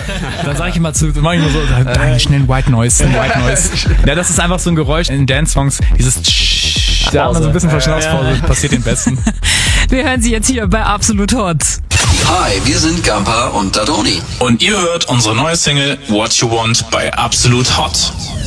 Dann sage ich immer mach ich immer so, schnell White Noise. Ja, das ist einfach so ein Geräusch in Dance-Songs, dieses da hat man so ein bisschen Verschnaufspause, passiert den Besten. Wir hören sie jetzt hier bei Absolut Hot. Hi, wir sind Gampa und Dadoni. Und ihr hört unsere neue Single What You Want bei Absolut Hot.